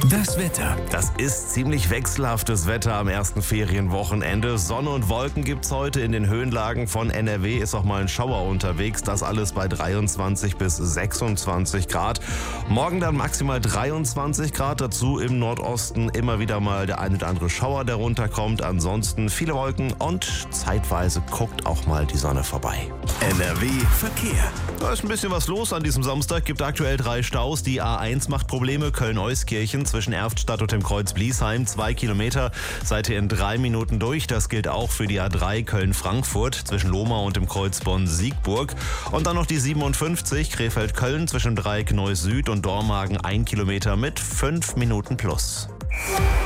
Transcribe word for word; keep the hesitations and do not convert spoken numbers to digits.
Das Wetter. Das ist ziemlich wechselhaftes Wetter am ersten Ferienwochenende. Sonne und Wolken gibt's heute in den Höhenlagen von N R W. Ist auch mal ein Schauer unterwegs. Das alles bei dreiundzwanzig bis sechsundzwanzig Grad. Morgen dann maximal dreiundzwanzig Grad. Dazu im Nordosten immer wieder mal der ein oder andere Schauer, der runterkommt. Ansonsten viele Wolken und zeitweise guckt auch mal die Sonne vorbei. N R W Verkehr. Da ist ein bisschen was los an diesem Samstag. Gibt aktuell drei Staus. Die A eins macht Probleme. Köln-Euskirchen zwischen Erftstadt und dem Kreuz Bliesheim. Zwei Kilometer. Seid ihr in drei Minuten durch. Das gilt auch für die A drei Köln-Frankfurt zwischen Lohmar und dem Kreuz Bonn-Siegburg. Und dann noch die siebenundfünfzig Krefeld-Köln zwischen Dreieck Neuss Süd und Dormagen. Ein Kilometer mit fünf Minuten plus.